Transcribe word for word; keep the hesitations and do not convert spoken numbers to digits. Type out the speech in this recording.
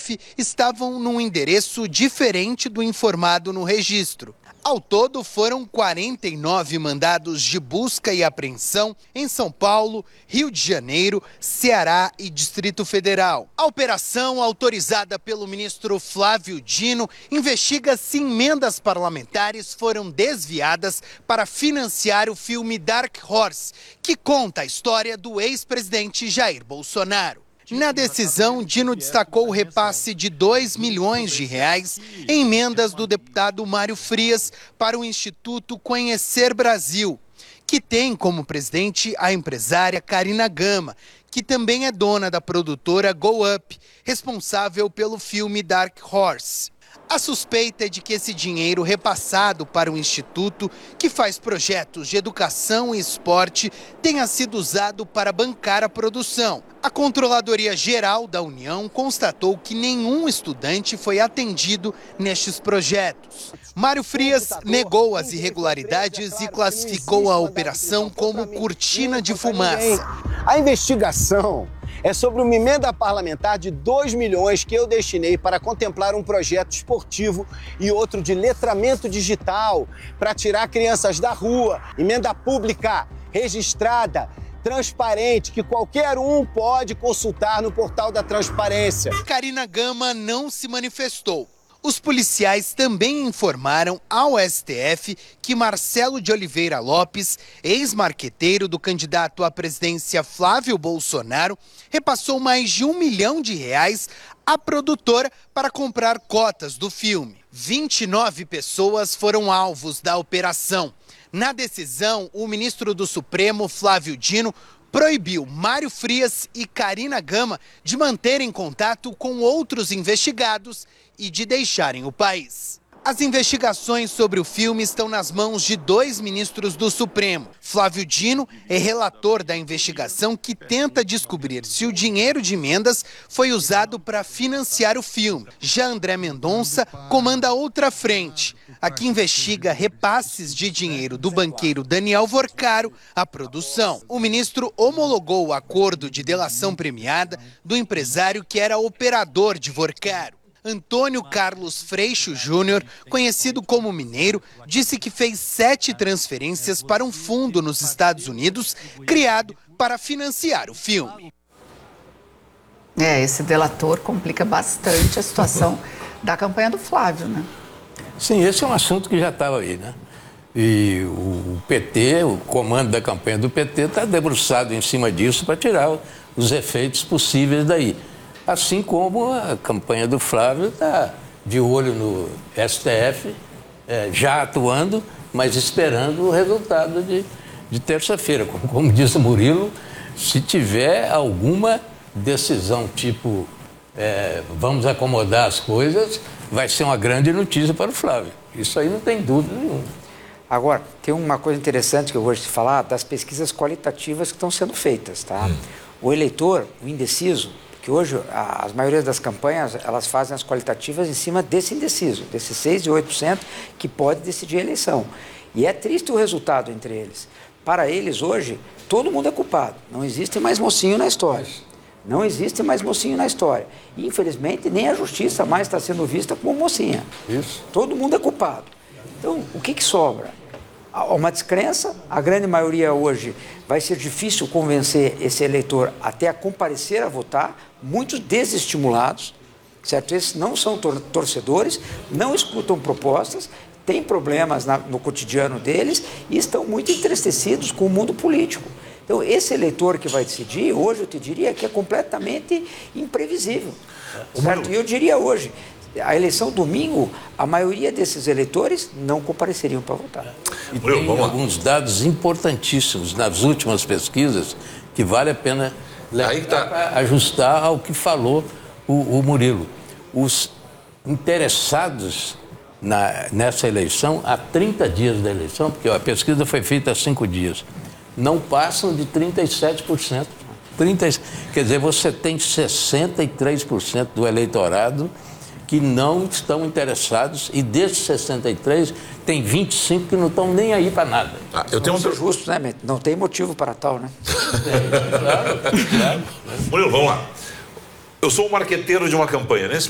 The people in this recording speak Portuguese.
F estavam num endereço diferente do informado no registro. Ao todo, foram quarenta e nove mandados de busca e apreensão em São Paulo, Rio de Janeiro, Ceará e Distrito Federal. A operação, autorizada pelo ministro Flávio Dino, investiga se emendas parlamentares foram desviadas para financiar o filme Dark Horse, que conta a história do ex-presidente Jair Bolsonaro. Na decisão, Dino destacou o repasse de dois milhões de reais em emendas do deputado Mário Frias para o Instituto Conhecer Brasil, que tem como presidente a empresária Karina Gama, que também é dona da produtora Go Up, responsável pelo filme Dark Horse. A suspeita é de que esse dinheiro repassado para o Instituto, que faz projetos de educação e esporte, tenha sido usado para bancar a produção. A Controladoria Geral da União constatou que nenhum estudante foi atendido nestes projetos. Mário Frias negou as irregularidades e classificou a operação como cortina de fumaça. A investigação é sobre uma emenda parlamentar de dois milhões que eu destinei para contemplar um projeto esportivo e outro de letramento digital para tirar crianças da rua. Emenda pública, registrada, transparente, que qualquer um pode consultar no portal da transparência. Karina Gama não se manifestou. Os policiais também informaram ao S T F que Marcelo de Oliveira Lopes, ex-marqueteiro do candidato à presidência Flávio Bolsonaro, repassou mais de um milhão de reais à produtora para comprar cotas do filme. vinte e nove pessoas foram alvos da operação. Na decisão, o ministro do Supremo, Flávio Dino, proibiu Mário Frias e Karina Gama de manterem contato com outros investigados e de deixarem o país. As investigações sobre o filme estão nas mãos de dois ministros do Supremo. Flávio Dino é relator da investigação que tenta descobrir se o dinheiro de emendas foi usado para financiar o filme. Já André Mendonça comanda outra frente, a que investiga repasses de dinheiro do banqueiro Daniel Vorcaro à produção. O ministro homologou o acordo de delação premiada do empresário que era operador de Vorcaro. Antônio Carlos Freixo Júnior, conhecido como Mineiro, disse que fez sete transferências para um fundo nos Estados Unidos, criado para financiar o filme. É, esse delator complica bastante a situação da campanha do Flávio, né? Sim, esse é um assunto que já estava aí, né? E o P T, o comando da campanha do P T, está debruçado em cima disso para tirar os efeitos possíveis daí. Assim como a campanha do Flávio está de olho no S T F, é, já atuando, mas esperando o resultado de, de terça-feira. Como, como diz o Murilo, se tiver alguma decisão tipo é, vamos acomodar as coisas, vai ser uma grande notícia para o Flávio. Isso aí não tem dúvida nenhuma. Agora, tem uma coisa interessante que eu gosto de falar das pesquisas qualitativas que estão sendo feitas, tá? Hum. O eleitor, o indeciso, que hoje a, as maiorias das campanhas, elas fazem as qualitativas em cima desse indeciso, desses seis e oito por cento que pode decidir a eleição. E é triste o resultado entre eles. Para eles, hoje, todo mundo é culpado. Não existe mais mocinho na história. Não existe mais mocinho na história. E, infelizmente, nem a justiça mais está sendo vista como mocinha. Isso. Todo mundo é culpado. Então, o que que sobra? Há uma descrença, a grande maioria hoje vai ser difícil convencer esse eleitor até a comparecer a votar, muitos desestimulados, certo? Esses não são tor torcedores, não escutam propostas, têm problemas na, no cotidiano deles e estão muito entristecidos com o mundo político. Então, esse eleitor que vai decidir, hoje eu te diria que é completamente imprevisível, certo? E eu diria hoje, a eleição domingo, a maioria desses eleitores não compareceriam para votar. E tem alguns dados importantíssimos nas últimas pesquisas que vale a pena Aí tá. ajustar ao que falou o, o Murilo. Os interessados na, nessa eleição, há trinta dias da eleição, porque ó, a pesquisa foi feita há cinco dias, não passam de trinta e sete por cento. trinta, quer dizer, você tem sessenta e três por cento do eleitorado que não estão interessados, e desses sessenta e três, tem vinte e cinco que não estão nem aí para nada. Ah, eu tenho um per... justo, né, não tem motivo para tal, né? É, claro, claro. Murilo, vamos lá. Eu sou um marqueteiro de uma campanha. Nesse